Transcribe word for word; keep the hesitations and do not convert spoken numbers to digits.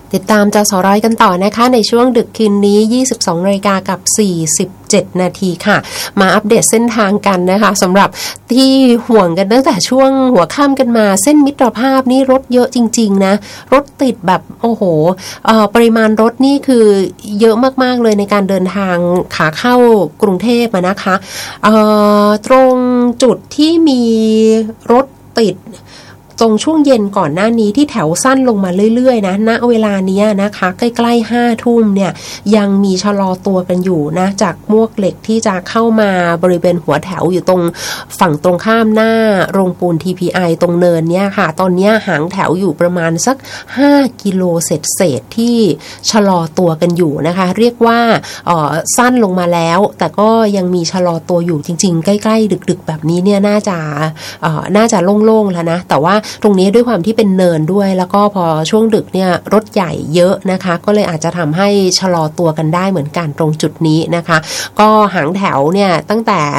ติดตามจสร้อยกันต่อนะคะในช่วงดึกคืนนี้ ยี่สิบสองนาฬิกากับสี่สิบเจ็ดนาทีค่ะมาอัปเดตเส้นทางกันนะคะสำหรับที่ห่วงกันตั้งแต่ช่วงหัวค่ำกันมาเส้นมิตรภาพนี่รถเยอะจริงๆนะรถติดแบบโอ้โหเอ่อปริมาณรถนี่คือเยอะมากๆเลยในการเดินทางขาเข้ากรุงเทพนะคะเอ่อตรงจุดที่มีรถติดตรงช่วงเย็นก่อนหน้านี้ที่แถวสั้นลงมาเรื่อยๆนะณเวลานี้นะคะใกล้ๆห้าทุ่มเนี่ยยังมีชะลอตัวกันอยู่นะจากมวกเหล็กที่จะเข้ามาบริเวณหัวแถวอยู่ตรงฝั่งตรงข้ามหน้าโรงปูน ที พี ไอ ตรงเนินเนี่ยค่ะตอนนี้หางแถวอยู่ประมาณสักห้ากิโลเศษๆที่ชะลอตัวกันอยู่นะคะเรียกว่าเอ่อสั้นลงมาแล้วแต่ก็ยังมีชะลอตัวอยู่จริงๆใกล้ๆดึกๆแบบนี้เนี่ยน่าจะเอ่อน่าจะโล่งๆแล้วนะแต่ว่าตรงนี้ด้วยความที่เป็นเนินด้วยแล้วก็พอช่วงดึกเนี่ยรถใหญ่เยอะนะคะก็เลยอาจจะทำให้ชะลอตัวกันได้เหมือนกันตรงจุดนี้นะคะก็หางแถวเนี่ยตั้งแต่